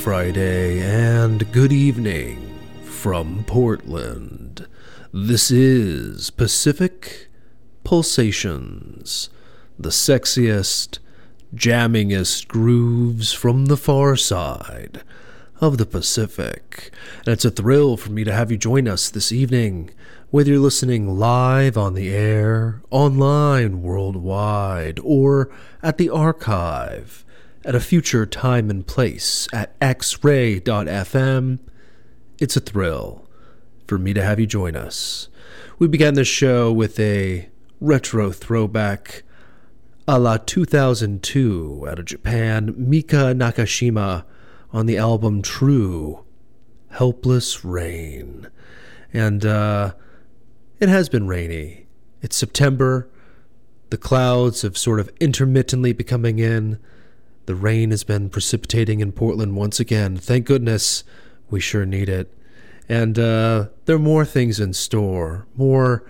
Friday and good evening from Portland. This is Pacific Pulsations, the sexiest, jammingest grooves from the far side of the Pacific. And it's a thrill for me to have you join us this evening, whether you're listening live on the air, online worldwide, or at the archive at a future time and place at xray.fm. It's a thrill for me to have you join us. We began this show with a retro throwback a la 2002 out of Japan, Mika Nakashima on the album True, Helpless Rain. And it has been rainy. It's September. The clouds have sort of intermittently been coming in. The rain has been precipitating in Portland once again. Thank goodness. We sure need it. And there are more things in store. More.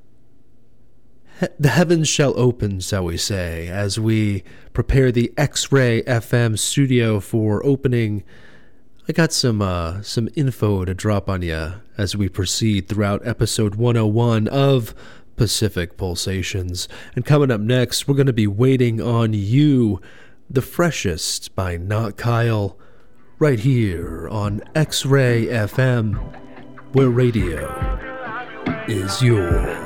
The heavens shall open, shall we say, as we prepare the X-Ray FM studio for opening. I got some info to drop on you as we proceed throughout episode 101 of Pacific Pulsations. And coming up next, we're going to be waiting on you. The Freshest by Not Kyle, right here on X-Ray FM, where radio is yours.